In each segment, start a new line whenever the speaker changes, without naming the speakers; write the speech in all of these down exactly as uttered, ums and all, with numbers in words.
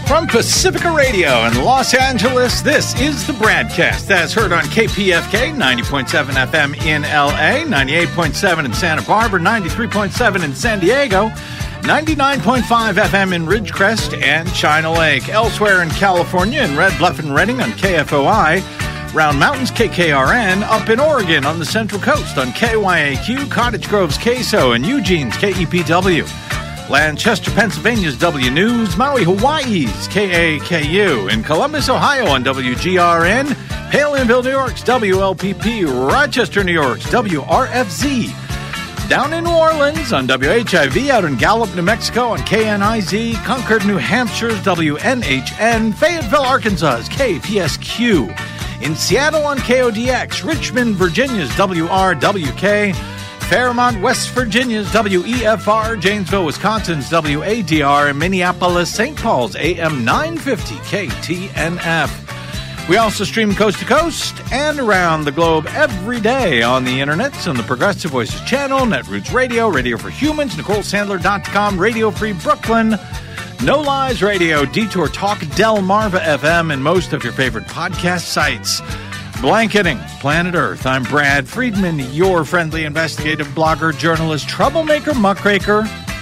From Pacifica Radio in Los Angeles, this is the BradCast, as heard on K P F K ninety point seven F M in L A, ninety-eight point seven in Santa Barbara, ninety-three point seven in San Diego, ninety-nine point five F M in Ridgecrest and China Lake. Elsewhere in California, in Red Bluff and Redding on K F O I, Round Mountains K K R N, up in Oregon on the Central Coast on K Y A Q, Cottage Grove's K S O, and Eugene's K E P W. Lancaster, Pennsylvania's W News, Maui, Hawaii's K A K U, in Columbus, Ohio on W G R N, Palinville, New York's W L P P, Rochester, New York's W R F Z, down in New Orleans on W H I V, out in Gallup, New Mexico on K N I Z, Concord, New Hampshire's W N H N, Fayetteville, Arkansas's K P S Q, in Seattle on K O D X, Richmond, Virginia's W R W K, Fairmont, West Virginia's W E F R, Janesville, Wisconsin's W A D R, and Minneapolis, Saint Paul's A M nine fifty K T N F. We also stream coast to coast and around the globe every day on the internet on the Progressive Voices channel, Netroots Radio, Radio for Humans, Nicole Sandler dot com, Radio Free Brooklyn, No Lies Radio, Detour Talk, Delmarva F M, and most of your favorite podcast sites. Blanketing Planet Earth. I'm Brad Friedman, your friendly investigative blogger, journalist, troublemaker, muckraker,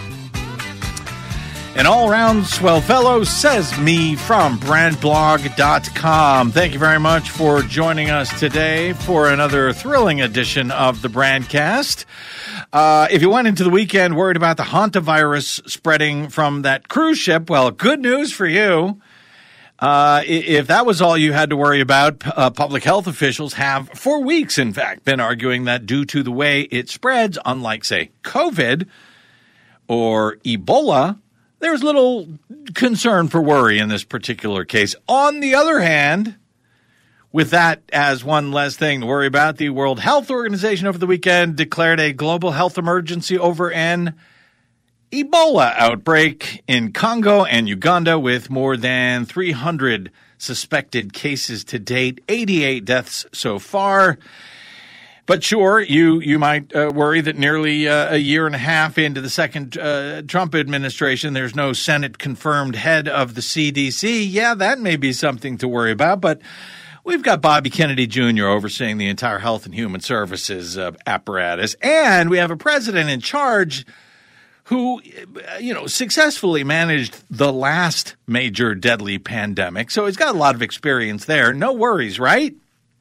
an all-around swell fellow, says me from brad blog dot com. Thank you very much for joining us today for another thrilling edition of the BradCast. Uh, if you went into the weekend worried about the hantavirus spreading from that cruise ship, well, good news for you. Uh, if that was all you had to worry about, uh, public health officials have, for weeks, in fact, been arguing that due to the way it spreads, unlike, say, COVID or Ebola, there's little concern for worry in this particular case. On the other hand, with that as one less thing to worry about, the World Health Organization over the weekend declared a global health emergency over an Ebola outbreak in Congo and Uganda, with more than three hundred suspected cases to date, eighty-eight deaths so far. But sure, you you might uh, worry that nearly uh, a year and a half into the second uh, Trump administration, there's no Senate-confirmed head of the C D C. Yeah, that may be something to worry about, but we've got Bobby Kennedy Junior overseeing the entire Health and Human Services uh, apparatus, and we have a president in charge who, you know, successfully managed the last major deadly pandemic. So he's got a lot of experience there. No worries, right?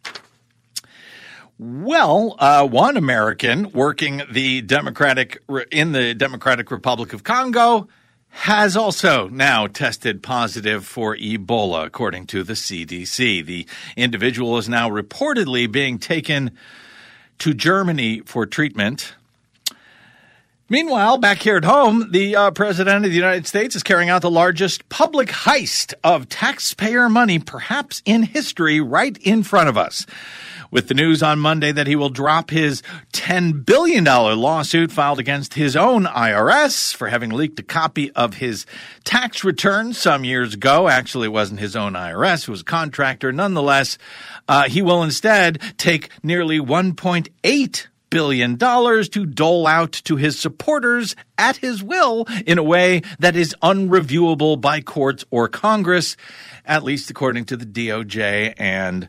Well, uh, one American working the Democratic in the Democratic Republic of Congo has also now tested positive for Ebola, according to the C D C. The individual is now reportedly being taken to Germany for treatment. Meanwhile, back here at home, the uh, President of the United States is carrying out the largest public heist of taxpayer money, perhaps in history, right in front of us. With the news on Monday that he will drop his ten billion dollars lawsuit filed against his own I R S for having leaked a copy of his tax return some years ago. Actually, it wasn't his own I R S. It was a contractor. Nonetheless, uh, he will instead take nearly one point eight billion dollars to dole out to his supporters at his will in a way that is unreviewable by courts or Congress, at least according to the D O J and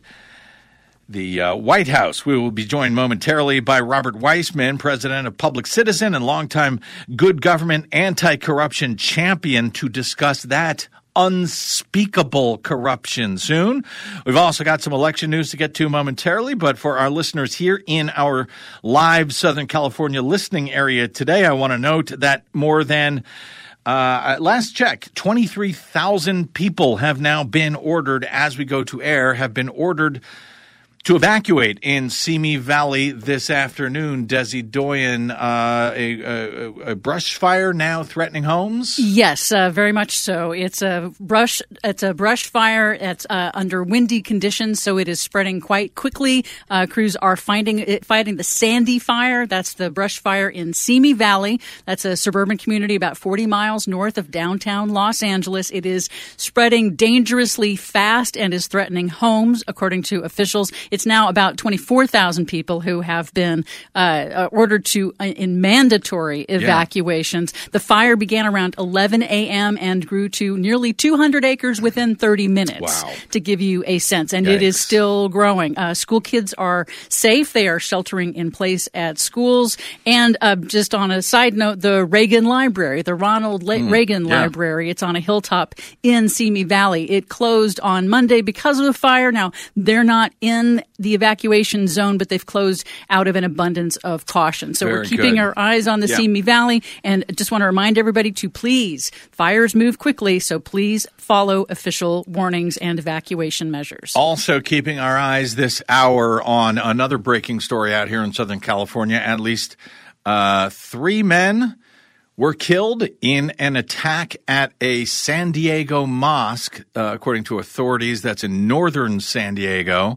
the uh, White House. We will be joined momentarily by Robert Weissman, president of Public Citizen and longtime good government anti-corruption champion, to discuss that unspeakable corruption soon. We've also got some election news to get to momentarily, but for our listeners here in our live Southern California listening area today, I want to note that more than Uh, last check, twenty-three thousand people have now been ordered, as we go to air, have been ordered to evacuate in Simi Valley this afternoon. Desi Doyen, uh, a, a, a brush fire now threatening homes?
Yes, uh, very much so. It's a brush. It's a brush fire. It's uh, under windy conditions, so it is spreading quite quickly. Uh, crews are finding it, fighting the Sandy Fire. That's the brush fire in Simi Valley. That's a suburban community about forty miles north of downtown Los Angeles. It is spreading dangerously fast and is threatening homes, according to officials. It's now about twenty-four thousand people who have been uh, ordered to uh, in mandatory evacuations. Yeah. The fire began around eleven a.m. and grew to nearly two hundred acres within thirty minutes.
Wow.
To give you a sense. And
Yikes.
It is still growing. Uh, school kids are safe. They are sheltering in place at schools. And uh, just on a side note, the Reagan Library, the Ronald La- mm, Reagan yeah. Library, it's on a hilltop in Simi Valley. It closed on Monday because of the fire. Now, they're not in the evacuation zone, but they've closed out of an abundance of caution. So
Very
we're keeping
good.
our eyes on the yeah. Simi Valley. And just want to remind everybody to please, fires move quickly, so please follow official warnings and evacuation measures.
Also keeping our eyes this hour on another breaking story out here in Southern California. At least uh, three men were killed in an attack at a San Diego mosque, uh, according to authorities. That's in northern San Diego.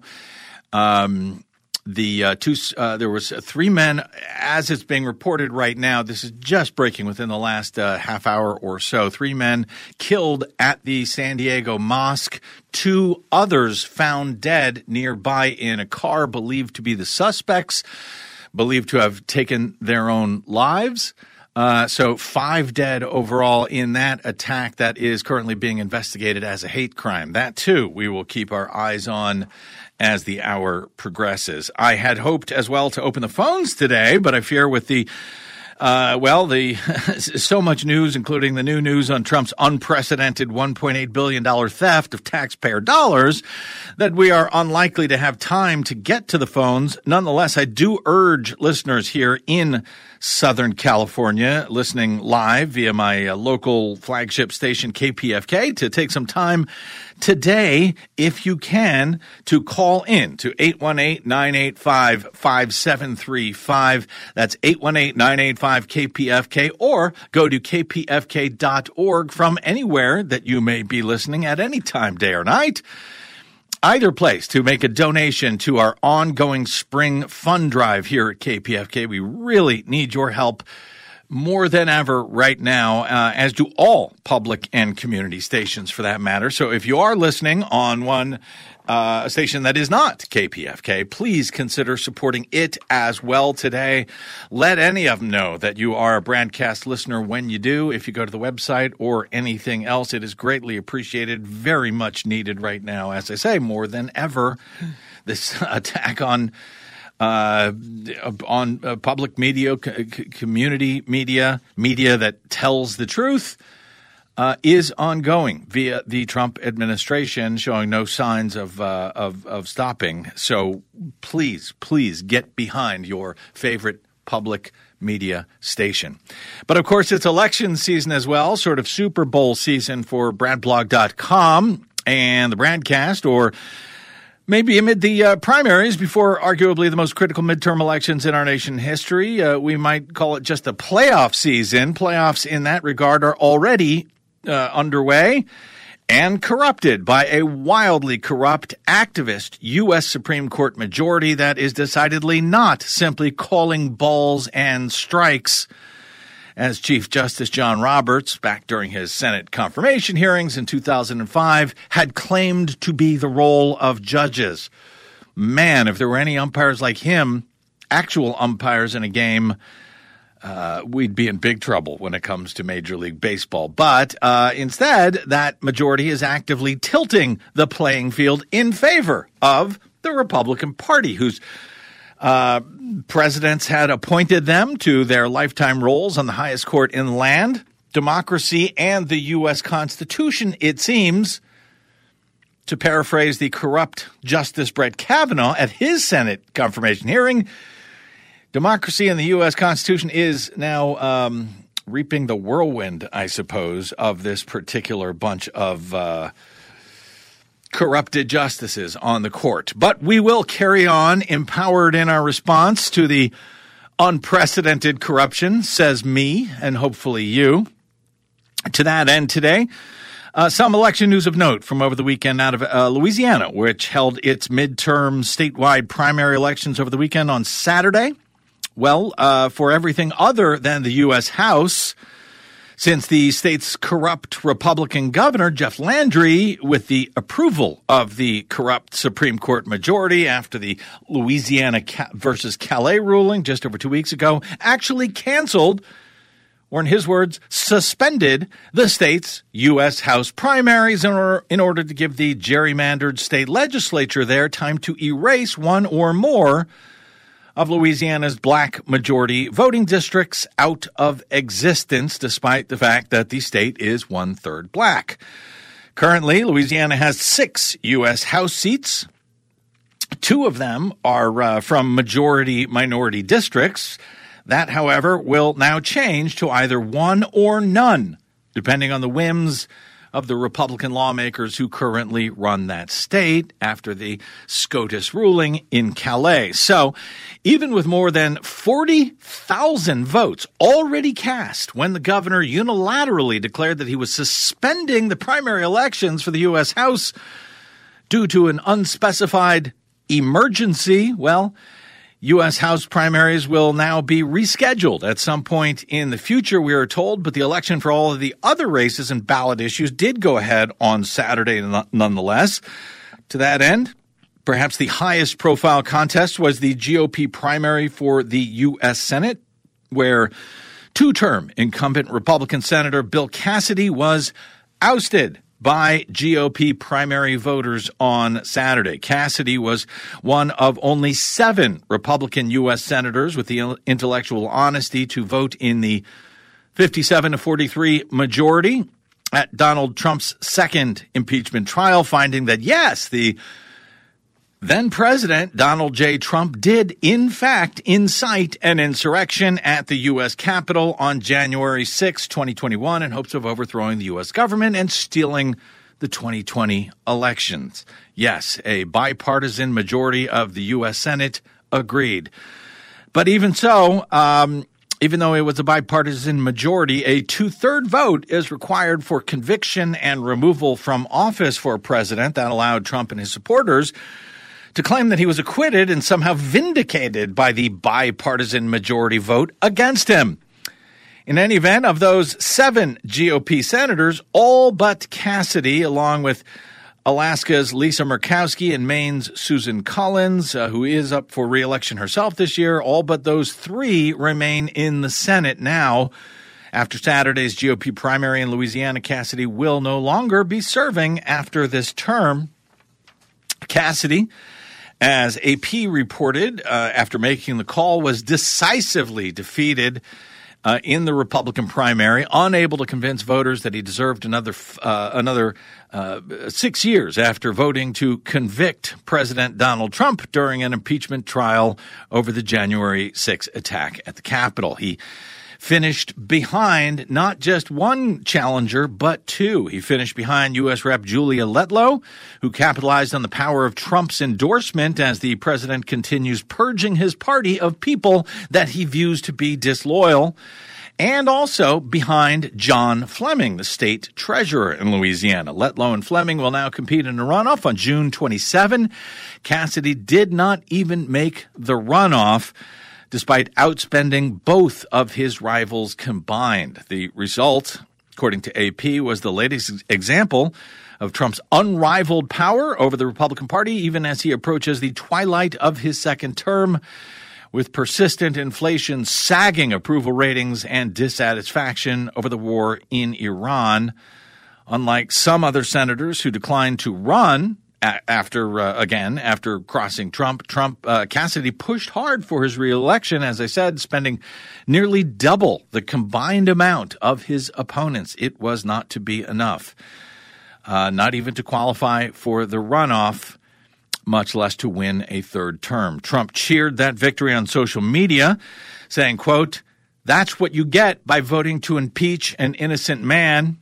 Um, the uh, two uh, there was three men, as it's being reported right now. This is just breaking within the last uh, half hour or so. Three men killed at the San Diego mosque. Two others found dead nearby in a car, believed to be the suspects, believed to have taken their own lives. Uh, so five dead overall in that attack that is currently being investigated as a hate crime. That, too, we will keep our eyes on as the hour progresses. I had hoped as well to open the phones today, but I fear with the Uh, well, the so much news, including the new news on Trump's unprecedented one point eight billion dollars theft of taxpayer dollars, that we are unlikely to have time to get to the phones. Nonetheless, I do urge listeners here in Southern California, listening live via my uh, local flagship station, K P F K, to take some time today, if you can, to call in to eight one eight, nine eight five, five seven three five. That's eight one eight, nine eight five, K P F K, or go to k p f k dot org from anywhere that you may be listening at any time, day or night. Either place to make a donation to our ongoing spring fund drive here at K P F K. We really need your help more than ever right now, uh, as do all public and community stations for that matter. So if you are listening on one uh, a station that is not K P F K, please consider supporting it as well today. Let any of them know that you are a broadcast listener when you do. If you go to the website or anything else, it is greatly appreciated, very much needed right now, as I say, more than ever. This attack on Uh, on uh, public media, c- community media, media that tells the truth, uh, is ongoing via the Trump administration, showing no signs of, uh, of of stopping. So please, please get behind your favorite public media station. But of course, it's election season as well, sort of Super Bowl season for brad blog dot com and the Bradcast, or maybe amid the uh, primaries before arguably the most critical midterm elections in our nation history. Uh, we might call it just a playoff season. Playoffs in that regard are already uh, underway and corrupted by a wildly corrupt activist U S Supreme Court majority that is decidedly not simply calling balls and strikes, as Chief Justice John Roberts, back during his Senate confirmation hearings in two thousand five, had claimed to be the role of judges. Man, if there were any umpires like him, actual umpires in a game, uh, we'd be in big trouble when it comes to Major League Baseball. But uh, instead, that majority is actively tilting the playing field in favor of the Republican Party, whose Uh, presidents had appointed them to their lifetime roles on the highest court in the land, democracy, and the U S Constitution, it seems. To paraphrase the corrupt Justice Brett Kavanaugh at his Senate confirmation hearing, democracy and the U S Constitution is now um, reaping the whirlwind, I suppose, of this particular bunch of uh corrupted justices on the court. But we will carry on empowered in our response to the unprecedented corruption, says me, and hopefully you. To that end today, uh, some election news of note from over the weekend out of uh, Louisiana, which held its midterm statewide primary elections over the weekend on Saturday. Well, uh, for everything other than the U S House, since the state's corrupt Republican governor, Jeff Landry, with the approval of the corrupt Supreme Court majority after the Louisiana versus Calais ruling just over two weeks ago, actually canceled, or in his words, suspended the state's U S House primaries in order, in order to give the gerrymandered state legislature there time to erase one or more of Louisiana's black majority voting districts out of existence, despite the fact that the state is one-third black. Currently, Louisiana has six U S House seats. Two of them are uh, from majority-minority districts. That, however, will now change to either one or none, depending on the whims of the Republican lawmakers who currently run that state after the SCOTUS ruling in Calais. So even with more than forty thousand votes already cast when the governor unilaterally declared that he was suspending the primary elections for the U S House due to an unspecified emergency, well, U S House primaries will now be rescheduled at some point in the future, we are told, but the election for all of the other races and ballot issues did go ahead on Saturday nonetheless. To that end, perhaps the highest profile contest was the G O P primary for the U S Senate, where two-term incumbent Republican Senator Bill Cassidy was ousted by G O P primary voters on Saturday. Cassidy was one of only seven Republican U S senators with the intellectual honesty to vote in the fifty-seven to forty-three majority at Donald Trump's second impeachment trial, finding that, yes, the then-President Donald J. Trump did, in fact, incite an insurrection at the U S Capitol on January sixth, twenty twenty-one, in hopes of overthrowing the U S government and stealing the twenty twenty elections. Yes, a bipartisan majority of the U S Senate agreed. But even so, um, even though it was a bipartisan majority, a two-third vote is required for conviction and removal from office for a president. That allowed Trump and his supporters to claim that he was acquitted and somehow vindicated by the bipartisan majority vote against him. In any event, of those seven G O P senators, all but Cassidy, along with Alaska's Lisa Murkowski and Maine's Susan Collins, uh, who is up for re-election herself this year, all but those three remain in the Senate now. After Saturday's G O P primary in Louisiana, Cassidy will no longer be serving after this term. Cassidy, as A P reported, uh, after making the call, was decisively defeated uh, in the Republican primary, unable to convince voters that he deserved another uh, another uh, six years after voting to convict President Donald Trump during an impeachment trial over the January sixth attack at the Capitol. He finished behind not just one challenger, but two. He finished behind U S Rep Julia Letlow, who capitalized on the power of Trump's endorsement as the president continues purging his party of people that he views to be disloyal, and also behind John Fleming, the state treasurer in Louisiana. Letlow and Fleming will now compete in a runoff on June twenty-seventh. Cassidy did not even make the runoff, despite outspending both of his rivals combined. The result, according to A P, was the latest example of Trump's unrivaled power over the Republican Party, even as he approaches the twilight of his second term, with persistent inflation sagging approval ratings and dissatisfaction over the war in Iran. Unlike some other senators who declined to run After, uh, again, after crossing Trump, Trump, uh, Cassidy pushed hard for his reelection, as I said, spending nearly double the combined amount of his opponents. It was not to be enough, uh, not even to qualify for the runoff, much less to win a third term. Trump cheered that victory on social media, saying, quote, "That's what you get by voting to impeach an innocent man."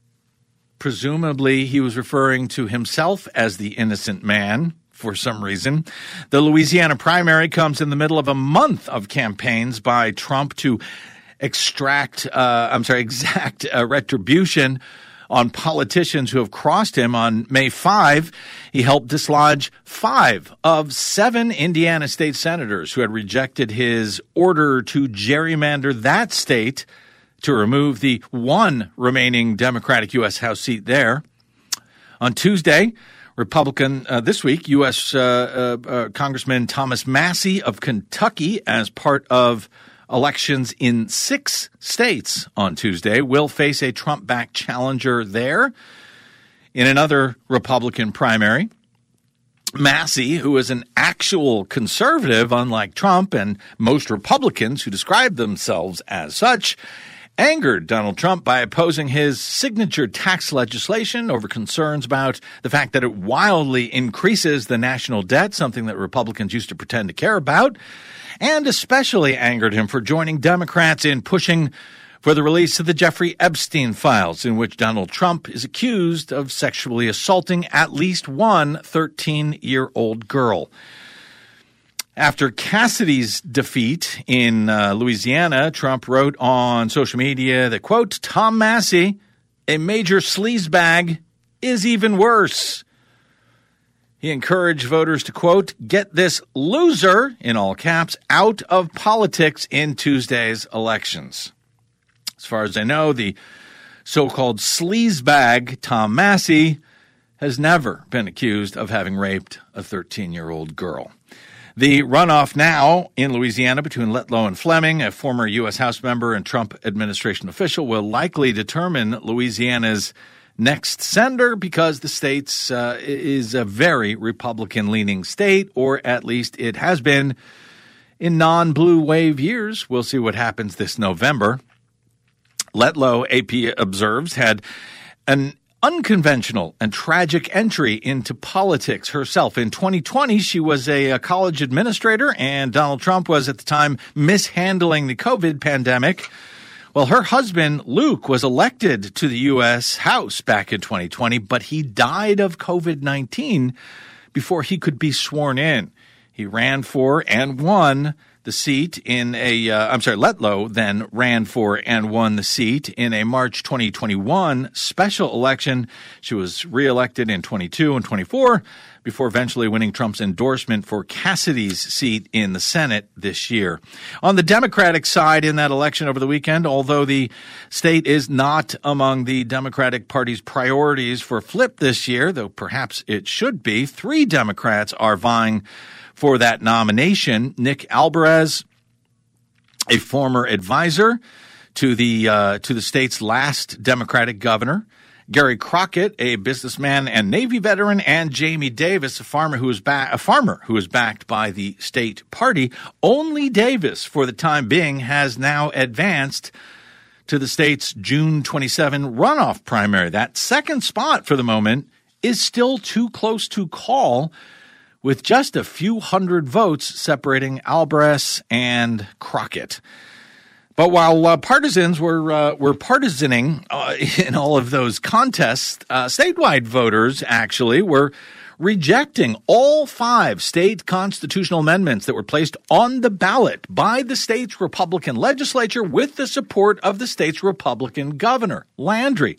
Presumably, he was referring to himself as the innocent man for some reason. The Louisiana primary comes in the middle of a month of campaigns by Trump to extract, uh, I'm sorry, exact uh, retribution on politicians who have crossed him. On May fifth, he helped dislodge five of seven Indiana state senators who had rejected his order to gerrymander that state to remove the one remaining Democratic U S House seat there. On Tuesday, Republican, uh, this week, U S Uh, uh, uh, Congressman Thomas Massie of Kentucky, as part of elections in six states on Tuesday, will face a Trump-backed challenger there in another Republican primary. Massie, who is an actual conservative, unlike Trump and most Republicans who describe themselves as such, angered Donald Trump by opposing his signature tax legislation over concerns about the fact that it wildly increases the national debt, something that Republicans used to pretend to care about, and especially angered him for joining Democrats in pushing for the release of the Jeffrey Epstein files, in which Donald Trump is accused of sexually assaulting at least one thirteen-year-old girl. After Cassidy's defeat in uh, Louisiana, Trump wrote on social media that, quote, Tom Massie, a major sleazebag, is even worse. He encouraged voters to, quote, get this loser, in all caps, out of politics in Tuesday's elections. As far as I know, the so-called sleazebag, Tom Massie, has never been accused of having raped a thirteen-year-old girl. The runoff now in Louisiana between Letlow and Fleming, a former U S House member and Trump administration official, will likely determine Louisiana's next senator because the state uh, is a very Republican-leaning state, or at least it has been in non-blue wave years. We'll see what happens this November. Letlow, A P observes, had an unconventional and tragic entry into politics herself. In twenty twenty, she was a, a college administrator, and Donald Trump was at the time mishandling the COVID pandemic. Well, her husband, Luke, was elected to the U S House back in twenty twenty, but he died of COVID nineteen before he could be sworn in. He ran for and won the seat in a, uh, I'm sorry, Letlow then ran for and won the seat in a March twenty twenty-one special election. She was reelected in twenty-two and twenty-four before eventually winning Trump's endorsement for Cassidy's seat in the Senate this year. On the Democratic side in that election over the weekend, although the state is not among the Democratic Party's priorities for flip this year, though perhaps it should be, three Democrats are vying for that nomination. Nick Alvarez, a former advisor to the uh, to the state's last Democratic governor, Gary Crockett, a businessman and Navy veteran, and Jamie Davis, a farmer who is ba- a farmer who is backed by the state party. Only Davis, for the time being, has now advanced to the state's June twenty-seventh runoff primary. That second spot for the moment is still too close to call, with just a few hundred votes separating Alvarez and Crockett. But while uh, partisans were uh, were partisaning uh, in all of those contests, uh, statewide voters actually were rejecting all five state constitutional amendments that were placed on the ballot by the state's Republican legislature with the support of the state's Republican governor, Landry.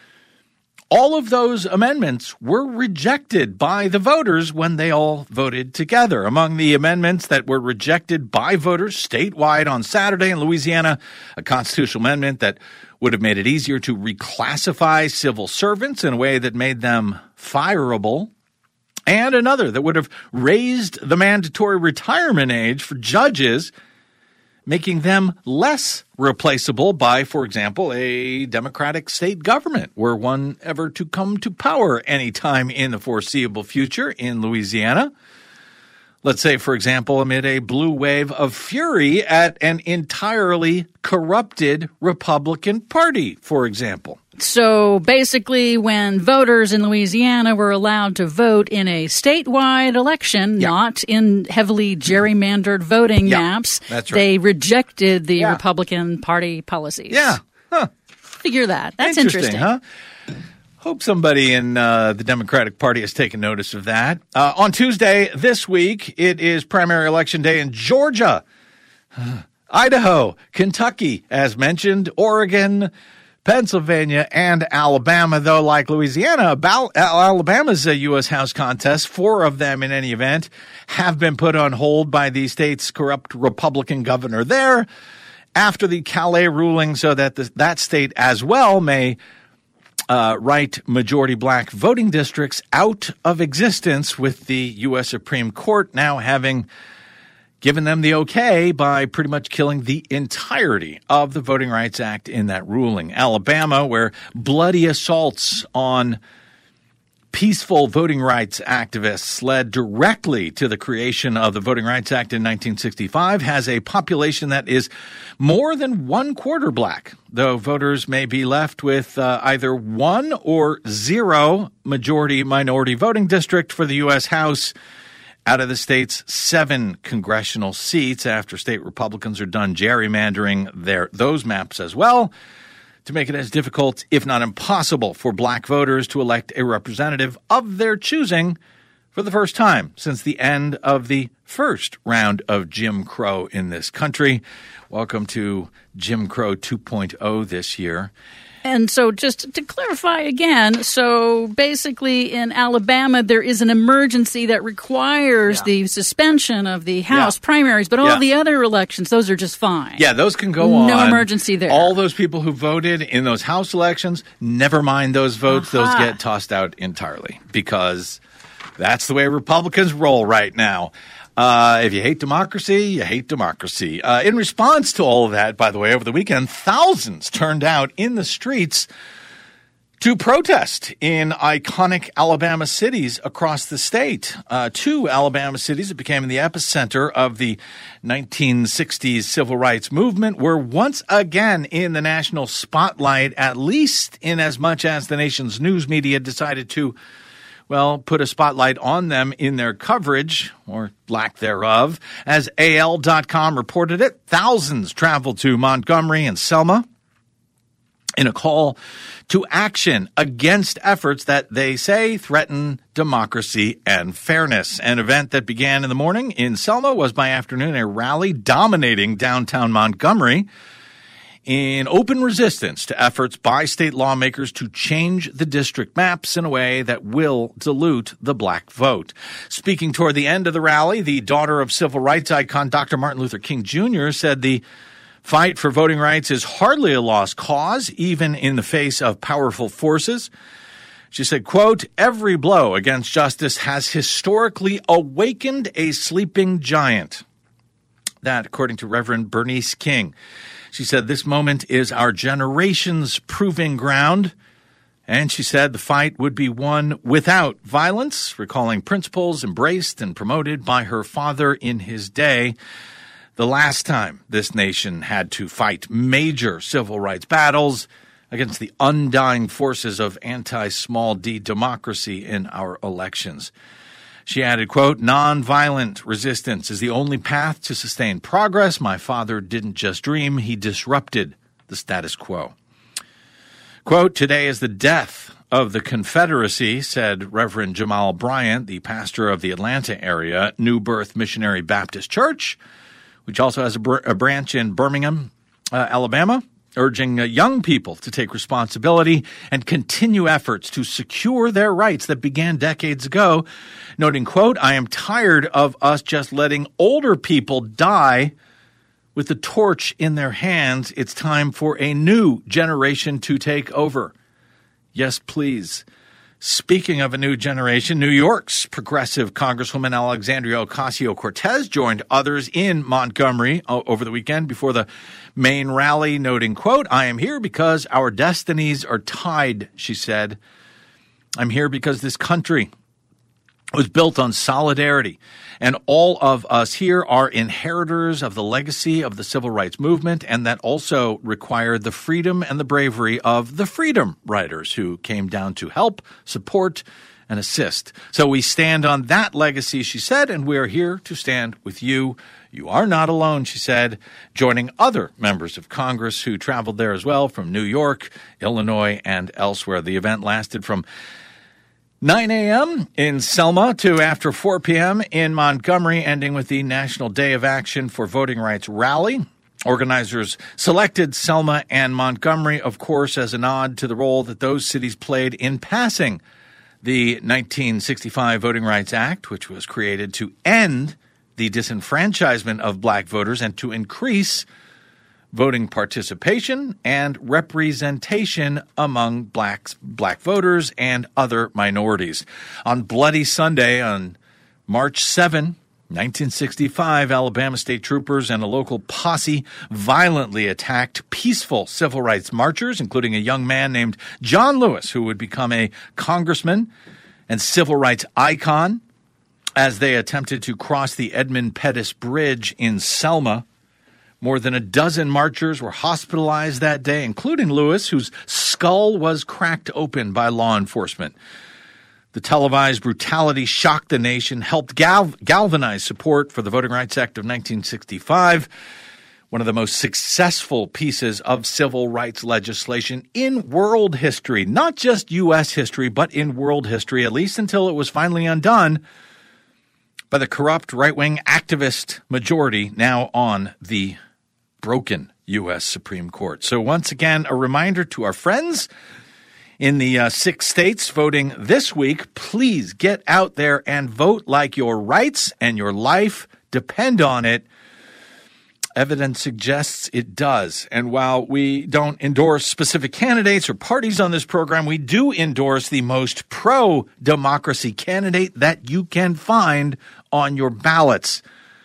All of those amendments were rejected by the voters when they all voted together. Among the amendments that were rejected by voters statewide on Saturday in Louisiana, a constitutional amendment that would have made it easier to reclassify civil servants in a way that made them fireable, and another that would have raised the mandatory retirement age for judges, making them less replaceable by, for example, a Democratic state government, were one ever to come to power anytime in the foreseeable future in Louisiana. Let's say, for example, amid a blue wave of fury at an entirely corrupted Republican Party, for example.
So basically, when voters in Louisiana were allowed to vote in a statewide election, yeah. not in heavily gerrymandered voting
yeah,
maps,
that's right.
they rejected the
yeah.
Republican Party policies.
Yeah. Huh.
Figure that. That's
interesting.
interesting.
Huh? Hope somebody in uh, the Democratic Party has taken notice of that. Uh, on Tuesday this week, it is primary election day in Georgia, Idaho, Kentucky, as mentioned, Oregon, Pennsylvania, and Alabama, though like Louisiana, Alabama's a U S House contest, four of them in any event, have been put on hold by the state's corrupt Republican governor there. after the Calais ruling so that the, that state as well may uh, write majority black voting districts out of existence, with the U S Supreme Court now having given them the okay by pretty much killing the entirety of the Voting Rights Act in that ruling. Alabama, where bloody assaults on peaceful voting rights activists led directly to the creation of the Voting Rights Act in nineteen sixty-five, has a population that is more than one quarter black, though voters may be left with uh, either one or zero majority minority voting district for the U S House out of the state's seven congressional seats after state Republicans are done gerrymandering their those maps as well, to make it as difficult, if not impossible, for black voters to elect a representative of their choosing for the first time since the end of the first round of Jim Crow in this country. Welcome to Jim Crow two point oh this year.
And so just to clarify again, so basically in Alabama, there is an emergency that requires yeah. the suspension of the House yeah. primaries, but all yeah. the other elections, those are just fine.
Yeah, those can go on.
No emergency there.
All those people who voted in those House elections, never mind those votes. Uh-huh. Those get tossed out entirely because that's the way Republicans roll right now. Uh, if you hate democracy, you hate democracy. Uh, in response to all of that, by the way, over the weekend, thousands turned out in the streets to protest in iconic Alabama cities across the state. Uh, two Alabama cities that became the epicenter of the nineteen sixties civil rights movement were once again in the national spotlight, at least in as much as the nation's news media decided to well, put a spotlight on them in their coverage, or lack thereof. As A L dot com reported it, thousands traveled to Montgomery and Selma in a call to action against efforts that they say threaten democracy and fairness. An event that began in the morning in Selma was by afternoon a rally dominating downtown Montgomery in open resistance to efforts by state lawmakers to change the district maps in a way that will dilute the black vote. Speaking toward the end of the rally, the daughter of civil rights icon Doctor Martin Luther King Junior said the fight for voting rights is hardly a lost cause, even in the face of powerful forces. She said, quote, "Every blow against justice has historically awakened a sleeping giant." That, according to Reverend Bernice King. She said, "This moment is our generation's proving ground." And she said the fight would be won without violence, recalling principles embraced and promoted by her father in his day. The last time this nation had to fight major civil rights battles against the undying forces of anti-small d democracy in our elections. She added, quote, "Nonviolent resistance is the only path to sustain progress. My father didn't just dream, he disrupted the status quo." Quote, "Today is the death of the Confederacy," said Reverend Jamal Bryant, the pastor of the Atlanta area New Birth Missionary Baptist Church, which also has a, br- a branch in Birmingham, uh, Alabama, urging uh, young people to take responsibility and continue efforts to secure their rights that began decades ago, noting, quote, "I am tired of us just letting older people die with the torch in their hands. It's time for a new generation to take over. Yes, please." Speaking of a new generation, New York's progressive Congresswoman Alexandria Ocasio-Cortez joined others in Montgomery over the weekend before the main rally, noting, quote, "I am here because our destinies are tied," she said. "I'm here because this country was built on solidarity, and all of us here are inheritors of the legacy of the civil rights movement, and that also required the freedom and the bravery of the freedom riders who came down to help, support, and assist. So we stand on that legacy," she said, "and we are here to stand with you. You are not alone," she said, joining other members of Congress who traveled there as well from New York, Illinois, and elsewhere. The event lasted from nine a.m. in Selma to after four p.m. in Montgomery, ending with the National Day of Action for Voting Rights rally. Organizers selected Selma and Montgomery, of course, as a nod to the role that those cities played in passing the nineteen sixty-five Voting Rights Act, which was created to end the disenfranchisement of black voters and to increase voting participation and representation among blacks, black voters and other minorities. On Bloody Sunday, on March seventh, nineteen sixty-five, Alabama state troopers and a local posse violently attacked peaceful civil rights marchers, including a young man named John Lewis, who would become a congressman and civil rights icon, as they attempted to cross the Edmund Pettus Bridge in Selma. More than a dozen marchers were hospitalized that day, including Lewis, whose skull was cracked open by law enforcement. The televised brutality shocked the nation, helped gal- galvanize support for the Voting Rights Act of nineteen sixty-five, one of the most successful pieces of civil rights legislation in world history, not just U S history, but in world history, at least until it was finally undone by the corrupt right-wing activist majority now on the broken U S Supreme Court. So once again, a reminder to our friends in the uh, six states voting this week, please get out there and vote like your rights and your life depend on it. Evidence suggests it does. And while we don't endorse specific candidates or parties on this program, we do endorse the most pro-democracy candidate that you can find on your ballots,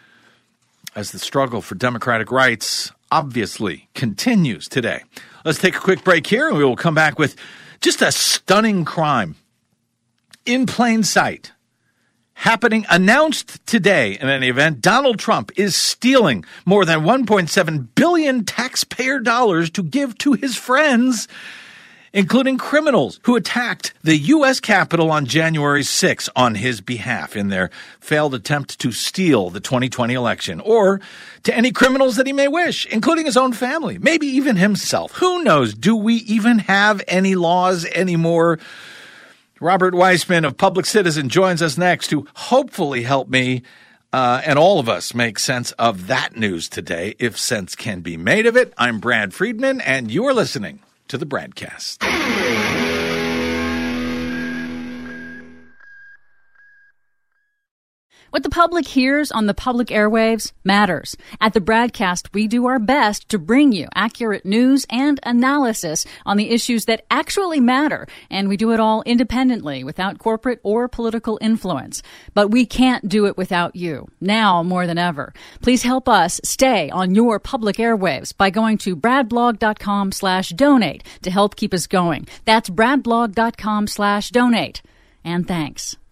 as the struggle for democratic rights obviously continues today. Let's take a quick break here, and we will come back with just a stunning crime in plain sight happening, announced today in any event. Donald Trump is stealing more than one point seven billion taxpayer dollars to give to his friends, including criminals who attacked the U S Capitol on January sixth on his behalf in their failed attempt to steal the twenty twenty election, or to any criminals that he may wish, including his own family, maybe even himself. Who knows? Do we even have any laws anymore? Robert Weissman of Public Citizen joins us next to hopefully help me uh, and all of us make sense of that news today, if sense can be made of it. I'm Brad Friedman, and you're listening to the Bradcast.
What the public hears on the public airwaves matters. At the Bradcast, we do our best to bring you accurate news and analysis on the issues that actually matter, and we do it all independently, without corporate or political influence. But we can't do it without you, now more than ever. Please help us stay on your public airwaves by going to bradblog.com slash donate to help keep us going. That's bradblog.com slash donate. And thanks.